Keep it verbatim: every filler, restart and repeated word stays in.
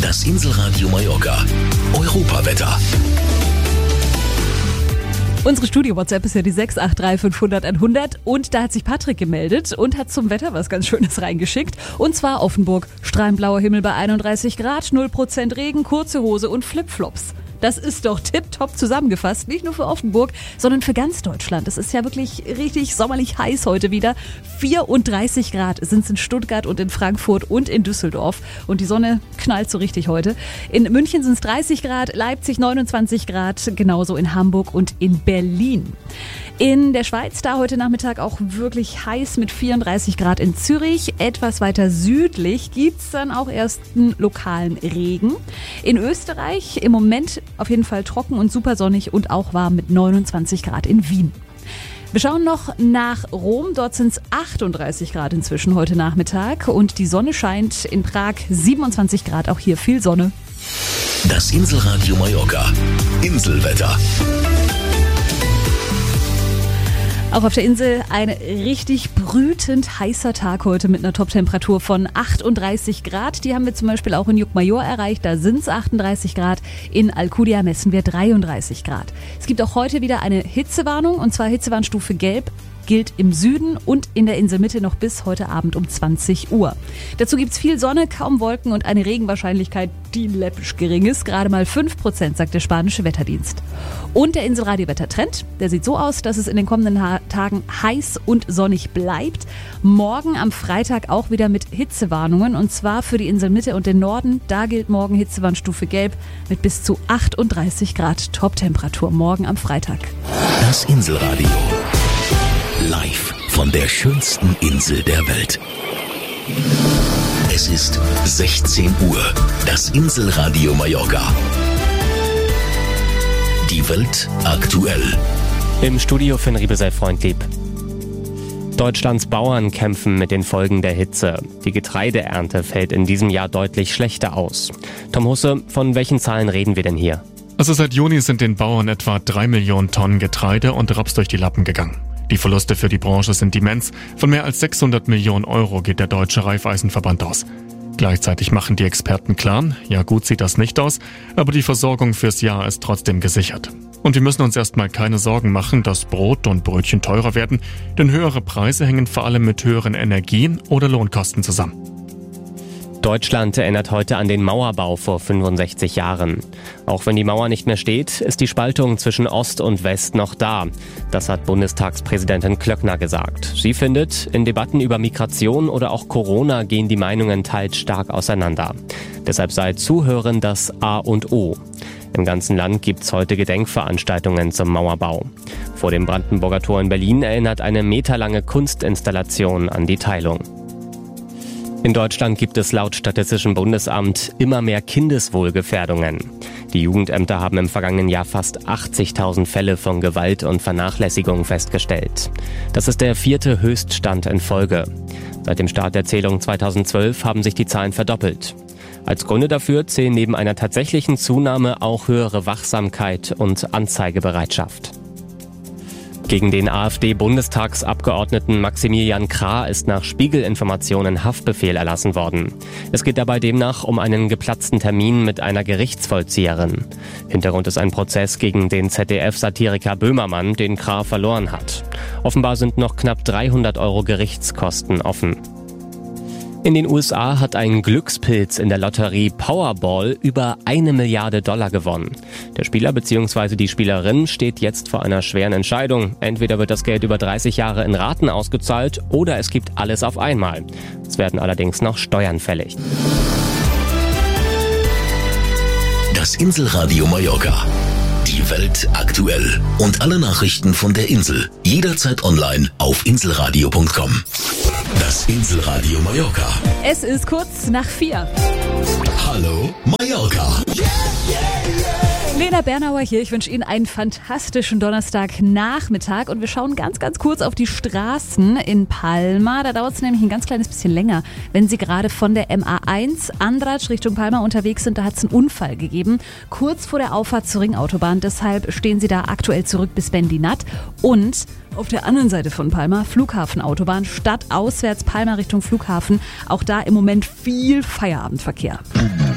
Das Inselradio Mallorca. Europawetter. Unsere Studio-WhatsApp ist ja die sechs acht drei fünfhundert hundert und da hat sich Patrick gemeldet und hat zum Wetter was ganz Schönes reingeschickt. Und zwar Offenburg, strahlend blauer Himmel bei einunddreißig Grad, null Prozent Regen, kurze Hose und Flipflops. Das ist doch tipptopp zusammengefasst, nicht nur für Offenburg, sondern für ganz Deutschland. Es ist ja wirklich richtig sommerlich heiß heute wieder. vierunddreißig Grad sind es in Stuttgart und in Frankfurt und in Düsseldorf. Und die Sonne knallt so richtig heute. In München sind es dreißig Grad, Leipzig neunundzwanzig Grad, genauso in Hamburg und in Berlin. In der Schweiz da heute Nachmittag auch wirklich heiß mit vierunddreißig Grad in Zürich. Etwas weiter südlich gibt's dann auch erst einen lokalen Regen. In Österreich im Moment auf jeden Fall trocken und super sonnig und auch warm mit neunundzwanzig Grad in Wien. Wir schauen noch nach Rom. Dort sind es achtunddreißig Grad inzwischen heute Nachmittag und die Sonne scheint. In Prag siebenundzwanzig Grad, auch hier viel Sonne. Das Inselradio Mallorca. Inselwetter. Auch auf der Insel ein richtig brütend heißer Tag heute mit einer Toptemperatur von achtunddreißig Grad. Die haben wir zum Beispiel auch in Juckmajor erreicht, da sind es achtunddreißig Grad. In Alcudia messen wir dreiunddreißig Grad. Es gibt auch heute wieder eine Hitzewarnung und zwar Hitzewarnstufe Gelb. Gilt im Süden und in der Inselmitte noch bis heute Abend um zwanzig Uhr. Dazu gibt's viel Sonne, kaum Wolken und eine Regenwahrscheinlichkeit, die läppisch gering ist. Gerade mal fünf Prozent, sagt der spanische Wetterdienst. Und der Inselradio-Wettertrend, der sieht so aus, dass es in den kommenden ha- Tagen heiß und sonnig bleibt. Morgen am Freitag auch wieder mit Hitzewarnungen und zwar für die Inselmitte und den Norden. Da gilt morgen Hitzewarnstufe Gelb mit bis zu achtunddreißig Grad Toptemperatur morgen am Freitag. Das Inselradio. Live von der schönsten Insel der Welt. Es ist sechzehn Uhr. Das Inselradio Mallorca. Die Welt aktuell. Im Studio Finn Riebesell Freundlieb. Deutschlands Bauern kämpfen mit den Folgen der Hitze. Die Getreideernte fällt in diesem Jahr deutlich schlechter aus. Tom Husse, von welchen Zahlen reden wir denn hier? Also seit Juni sind den Bauern etwa drei Millionen Tonnen Getreide und Raps durch die Lappen gegangen. Die Verluste für die Branche sind immens. Von mehr als sechshundert Millionen Euro geht der Deutsche Raiffeisenverband aus. Gleichzeitig machen die Experten klar, ja gut sieht das nicht aus, aber die Versorgung fürs Jahr ist trotzdem gesichert. Und wir müssen uns erstmal keine Sorgen machen, dass Brot und Brötchen teurer werden, denn höhere Preise hängen vor allem mit höheren Energien oder Lohnkosten zusammen. Deutschland erinnert heute an den Mauerbau vor fünfundsechzig Jahren. Auch wenn die Mauer nicht mehr steht, ist die Spaltung zwischen Ost und West noch da. Das hat Bundestagspräsidentin Klöckner gesagt. Sie findet, in Debatten über Migration oder auch Corona gehen die Meinungen teils stark auseinander. Deshalb sei Zuhören das A und O. Im ganzen Land gibt's heute Gedenkveranstaltungen zum Mauerbau. Vor dem Brandenburger Tor in Berlin erinnert eine meterlange Kunstinstallation an die Teilung. In Deutschland gibt es laut Statistischem Bundesamt immer mehr Kindeswohlgefährdungen. Die Jugendämter haben im vergangenen Jahr fast achtzigtausend Fälle von Gewalt und Vernachlässigung festgestellt. Das ist der vierte Höchststand in Folge. Seit dem Start der Zählung zweitausendzwölf haben sich die Zahlen verdoppelt. Als Gründe dafür zählen neben einer tatsächlichen Zunahme auch höhere Wachsamkeit und Anzeigebereitschaft. Gegen den AfD-Bundestagsabgeordneten Maximilian Krah ist nach Spiegel-Informationen Haftbefehl erlassen worden. Es geht dabei demnach um einen geplatzten Termin mit einer Gerichtsvollzieherin. Hintergrund ist ein Prozess gegen den Z D F-Satiriker Böhmermann, den Krah verloren hat. Offenbar sind noch knapp dreihundert Euro Gerichtskosten offen. In den U S A hat ein Glückspilz in der Lotterie Powerball über eine Milliarde Dollar gewonnen. Der Spieler bzw. die Spielerin steht jetzt vor einer schweren Entscheidung. Entweder wird das Geld über dreißig Jahre in Raten ausgezahlt oder es gibt alles auf einmal. Es werden allerdings noch Steuern fällig. Das Inselradio Mallorca. Die Welt aktuell. Und alle Nachrichten von der Insel. Jederzeit online auf inselradio punkt com. Das Inselradio Mallorca. Es ist kurz nach vier. Hallo Mallorca. Lena Bernauer hier. Ich wünsche Ihnen einen fantastischen Donnerstagnachmittag und wir schauen ganz, ganz kurz auf die Straßen in Palma. Da dauert es nämlich ein ganz kleines bisschen länger, wenn Sie gerade von der M A eins Andratsch Richtung Palma unterwegs sind. Da hat es einen Unfall gegeben, kurz vor der Auffahrt zur Ringautobahn. Deshalb stehen Sie da aktuell zurück bis Bendinat. Und auf der anderen Seite von Palma, Flughafenautobahn, stadtauswärts Palma Richtung Flughafen. Auch da im Moment viel Feierabendverkehr.